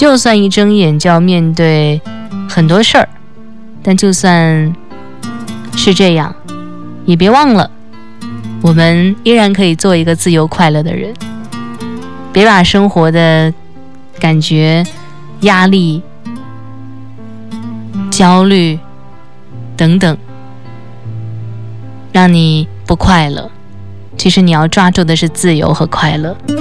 就算一睁眼就要面对很多事儿，但就算是这样，也别忘了，我们依然可以做一个自由快乐的人。别把生活的感觉、压力、焦虑等等让你不快乐，其实你要抓住的是自由和快乐。